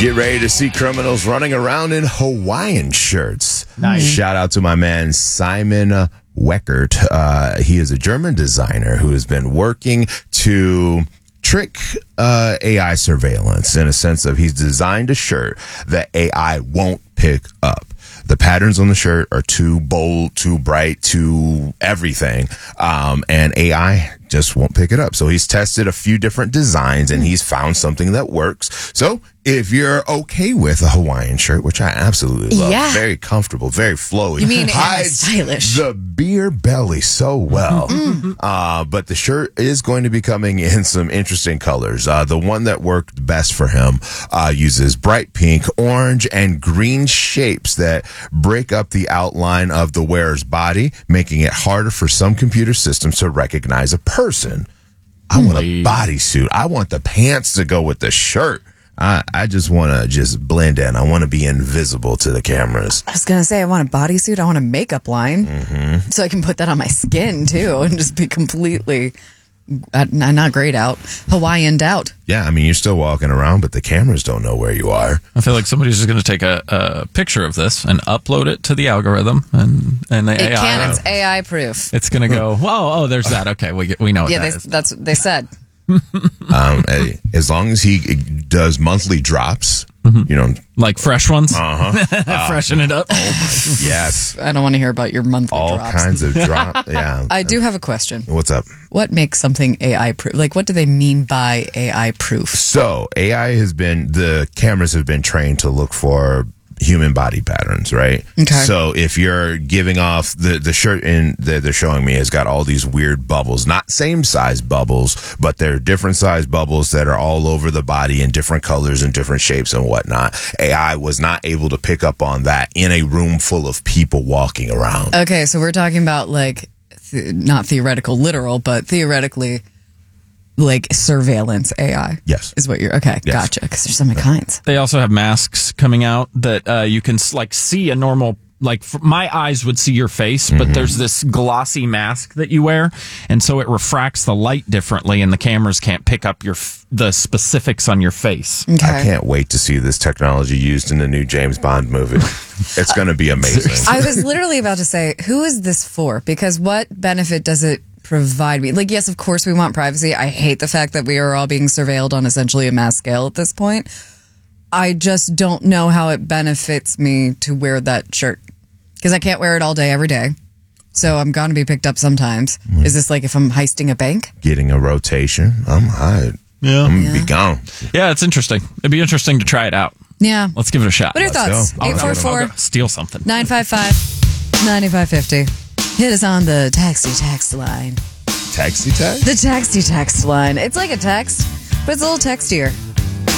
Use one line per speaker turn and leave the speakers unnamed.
Get ready to see criminals running around in Hawaiian shirts.
Nice.
Shout out to my man, Simon Weckert. He is a German designer who has been working to trick AI surveillance in a sense of he's designed a shirt that AI won't pick up. The patterns on the shirt are too bold, too bright, too everything. And AI just won't pick it up. So he's tested a few different designs and he's found something that works. So if you're okay with a Hawaiian shirt, which I absolutely love, very comfortable, very flowy.
You mean
hides
stylish.
the beer belly so well. But the shirt is going to be coming in some interesting colors. The one that worked best for him uses bright pink, orange, and green shapes that break up the outline of the wearer's body, making it harder for some computer systems to recognize a person. I want a bodysuit. I want the pants to go with the shirt. I just want to just blend in. I want to be invisible to the cameras.
I was going to say, I want a bodysuit. I want a makeup line. So I can put that on my skin, too, and just be completely not grayed out, Hawaiianed out.
Yeah, I mean, you're still walking around, but the cameras don't know where you are.
I feel like somebody's just going to take a picture of this and upload it to the algorithm and the AI.
It can. It's AI proof.
It's going to go, oh, there's that. Okay, we know what that is.
That's what they said.
As long as he does monthly drops, you know,
like fresh ones, freshen it up.
Yes,
I don't want to hear about your monthly
all
drops.
kinds of drop. Yeah,
I do have a question.
What's up?
What makes something AI proof? Like, what do they mean by AI proof?
So the cameras have been trained to look for human body patterns, right?
Okay.
So if you're giving off the shirt that they're showing me has got all these weird bubbles, not same size bubbles, but they're different size bubbles that are all over the body in different colors and different shapes and whatnot. AI was not able to pick up on that in a room full of people walking around.
Okay, so we're talking about like not theoretical, literal, but theoretically like surveillance AI.
Yes.
Is what you're, okay,
Yes.
gotcha, because there's so many kinds.
They also have masks coming out that you can like see a normal, like my eyes would see your face, but there's this glossy mask that you wear, and so it refracts the light differently, and the cameras can't pick up the specifics on your face.
Okay.
I can't wait to see this technology used in the new James Bond movie. It's going to be amazing.
I was literally about to say, who is this for? Because what benefit does it provide me? Like, yes, of course we want privacy. I hate the fact that we are all being surveilled on essentially a mass scale at this point. I just don't know how it benefits me to wear that shirt. Because I can't wear it all day, every day. So I'm going to be picked up sometimes. Is this like if I'm heisting a bank?
Getting a rotation. I'm going to be gone.
Yeah, it's interesting. It'd be interesting to try it out.
Yeah.
Let's give it a shot.
What are your thoughts?
go. I'll go.
844
Steal something.
955-9550. Hit us on the taxi text line.
Taxi tag?
The taxi text line. It's like a text, but it's a little textier.